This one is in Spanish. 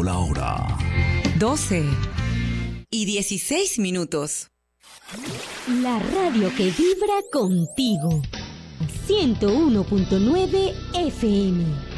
la hora. 12:16. La radio que vibra contigo. 101.9 FM.